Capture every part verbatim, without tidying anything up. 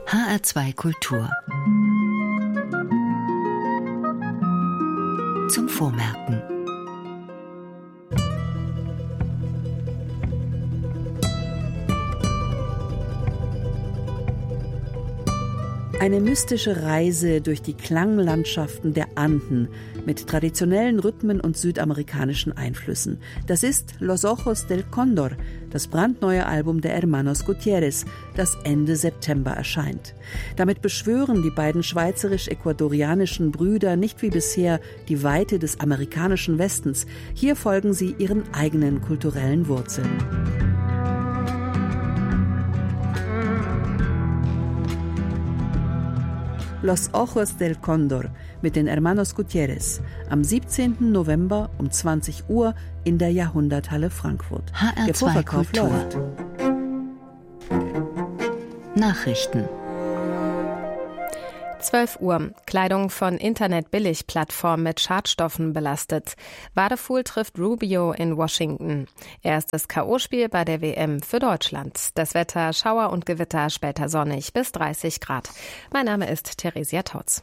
H R zwei Kultur. Zum Vormerken. Eine mystische Reise durch die Klanglandschaften der Anden mit traditionellen Rhythmen und südamerikanischen Einflüssen. Das ist Los Ojos del Cóndor, das brandneue Album der Hermanos Gutiérrez, das Ende September erscheint. Damit beschwören die beiden schweizerisch-ecuadorianischen Brüder nicht wie bisher die Weite des amerikanischen Westens. Hier folgen sie ihren eigenen kulturellen Wurzeln. Los Ojos del Cóndor mit den Hermanos Gutiérrez am siebzehnten November um zwanzig Uhr in der Jahrhunderthalle Frankfurt. H R zwei Kultur. Läuft. Nachrichten. zwölf Uhr. Kleidung von Internet-Billig-Plattform mit Schadstoffen belastet. Wadefuhl trifft Rubio in Washington. Erstes K O-Spiel bei der W M für Deutschland. Das Wetter Schauer und Gewitter, später sonnig bis dreißig Grad. Mein Name ist Theresia Tautz.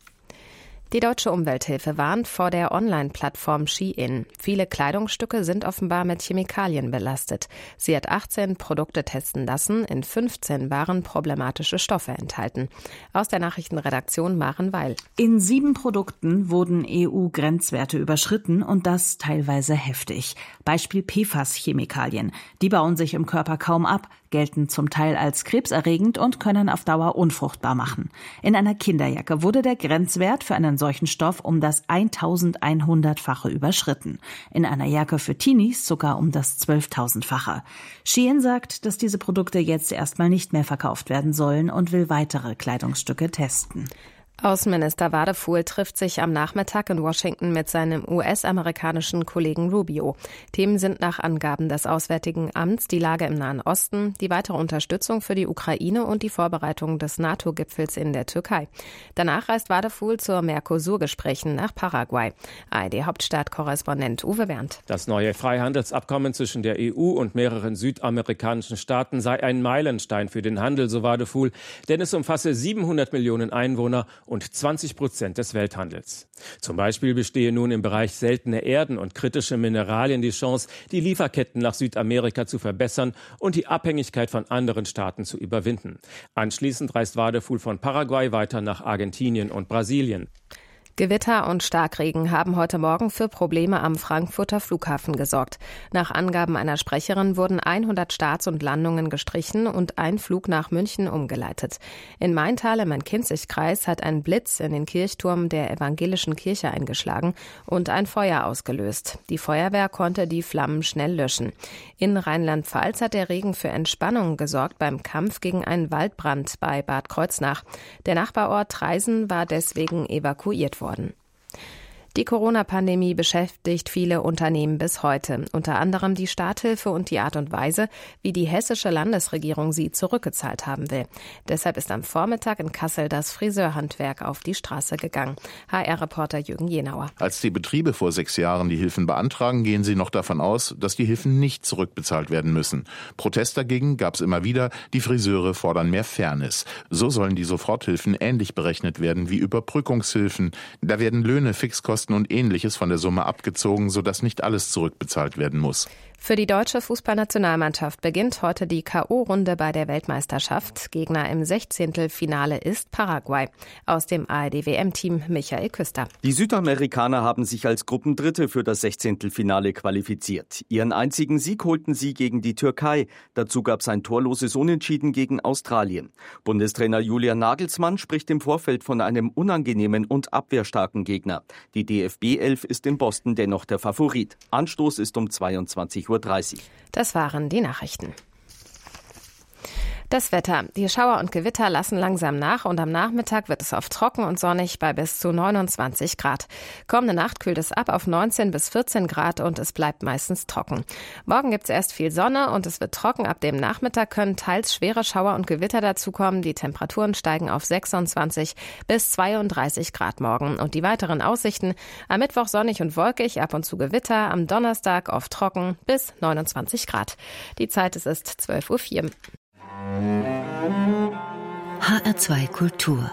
Die Deutsche Umwelthilfe warnt vor der Online-Plattform Shein. Viele Kleidungsstücke sind offenbar mit Chemikalien belastet. Sie hat achtzehn Produkte testen lassen, in fünfzehn waren problematische Stoffe enthalten. Aus der Nachrichtenredaktion Maren Weil. In sieben Produkten wurden E U-Grenzwerte überschritten und das teilweise heftig. Beispiel P F A S-Chemikalien. Die bauen sich im Körper kaum ab, gelten zum Teil als krebserregend und können auf Dauer unfruchtbar machen. In einer Kinderjacke wurde der Grenzwert für einen solchen Stoff um das eintausendeinhundertfache überschritten. In einer Jacke für Teenies sogar um das zwölftausendfache. Shein sagt, dass diese Produkte jetzt erstmal nicht mehr verkauft werden sollen und will weitere Kleidungsstücke testen. Außenminister Wadefuhl trifft sich am Nachmittag in Washington mit seinem U S-amerikanischen Kollegen Rubio. Themen sind nach Angaben des Auswärtigen Amts die Lage im Nahen Osten, die weitere Unterstützung für die Ukraine und die Vorbereitung des NATO-Gipfels in der Türkei. Danach reist Wadefuhl zur Mercosur-Gesprächen nach Paraguay. A R D-Hauptstadt-Korrespondent Uwe Berndt. Das neue Freihandelsabkommen zwischen der E U und mehreren südamerikanischen Staaten sei ein Meilenstein für den Handel, so Wadefuhl, denn es umfasse siebenhundert Millionen Einwohner und zwanzig Prozent des Welthandels. Zum Beispiel bestehe nun im Bereich seltene Erden und kritische Mineralien die Chance, die Lieferketten nach Südamerika zu verbessern und die Abhängigkeit von anderen Staaten zu überwinden. Anschließend reist Wadefuhl von Paraguay weiter nach Argentinien und Brasilien. Gewitter und Starkregen haben heute Morgen für Probleme am Frankfurter Flughafen gesorgt. Nach Angaben einer Sprecherin wurden hundert Starts und Landungen gestrichen und ein Flug nach München umgeleitet. In Maintal im Main-Kinzig-Kreis hat ein Blitz in den Kirchturm der evangelischen Kirche eingeschlagen und ein Feuer ausgelöst. Die Feuerwehr konnte die Flammen schnell löschen. In Rheinland-Pfalz hat der Regen für Entspannung gesorgt beim Kampf gegen einen Waldbrand bei Bad Kreuznach. Der Nachbarort Traisen war deswegen evakuiert worden. Worden. Die Corona-Pandemie beschäftigt viele Unternehmen bis heute, unter anderem die Starthilfe und die Art und Weise, wie die hessische Landesregierung sie zurückgezahlt haben will. Deshalb ist am Vormittag in Kassel das Friseurhandwerk auf die Straße gegangen. H R-Reporter Jürgen Jenauer. Als die Betriebe vor sechs Jahren die Hilfen beantragen, gehen sie noch davon aus, dass die Hilfen nicht zurückbezahlt werden müssen. Protest dagegen gab es immer wieder. Die Friseure fordern mehr Fairness. So sollen die Soforthilfen ähnlich berechnet werden wie Überbrückungshilfen. Da werden Löhne, Fixkosten und Ähnliches von der Summe abgezogen, sodass nicht alles zurückbezahlt werden muss. Für die deutsche Fußballnationalmannschaft beginnt heute die K O-Runde bei der Weltmeisterschaft. Gegner im Sechzehntelfinale ist Paraguay. Aus dem A R D-W M-Team Michael Küster. Die Südamerikaner haben sich als Gruppendritte für das Sechzehntelfinale qualifiziert. Ihren einzigen Sieg holten sie gegen die Türkei. Dazu gab es ein torloses Unentschieden gegen Australien. Bundestrainer Julian Nagelsmann spricht im Vorfeld von einem unangenehmen und abwehrstarken Gegner. Die D F B-Elf ist in Boston dennoch der Favorit. Anstoß ist um zweiundzwanzig Uhr dreißig. Das waren die Nachrichten. Das Wetter. Die Schauer und Gewitter lassen langsam nach und am Nachmittag wird es oft trocken und sonnig bei bis zu neunundzwanzig Grad. Kommende Nacht kühlt es ab auf neunzehn bis vierzehn Grad und es bleibt meistens trocken. Morgen gibt es erst viel Sonne und es wird trocken. Ab dem Nachmittag können teils schwere Schauer und Gewitter dazukommen. Die Temperaturen steigen auf sechsundzwanzig bis zweiunddreißig Grad morgen. Und die weiteren Aussichten: am Mittwoch sonnig und wolkig, ab und zu Gewitter, am Donnerstag oft trocken bis neunundzwanzig Grad. Die Zeit es ist zwölf Uhr vier. H R zwei Kultur.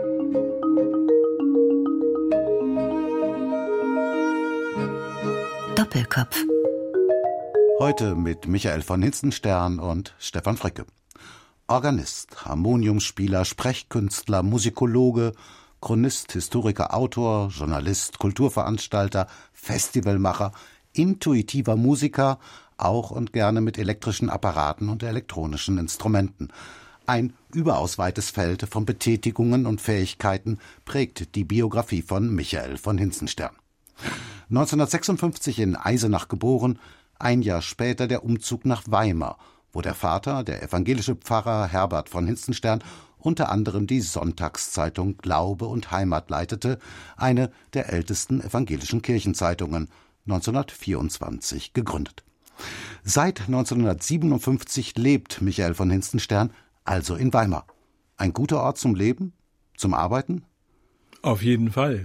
Doppelkopf. Heute mit Michael von Hinzenstern und Stefan Fricke. Organist, Harmoniumspieler, Sprechkünstler, Musikologe, Chronist, Historiker, Autor, Journalist, Kulturveranstalter, Festivalmacher, intuitiver Musiker, auch und gerne mit elektrischen Apparaten und elektronischen Instrumenten. Ein überaus weites Feld von Betätigungen und Fähigkeiten prägt die Biografie von Michael von Hinzenstern. neunzehnhundertsechsundfünfzig in Eisenach geboren, ein Jahr später der Umzug nach Weimar, wo der Vater, der evangelische Pfarrer Herbert von Hinzenstern, unter anderem die Sonntagszeitung Glaube und Heimat leitete, eine der ältesten evangelischen Kirchenzeitungen, neunzehnhundertvierundzwanzig gegründet. Seit neunzehnhundertsiebenundfünfzig lebt Michael von Hinzenstern also in Weimar. Ein guter Ort zum Leben, zum Arbeiten? Auf jeden Fall.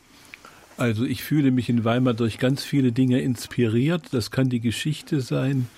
Also ich fühle mich in Weimar durch ganz viele Dinge inspiriert. Das kann die Geschichte sein,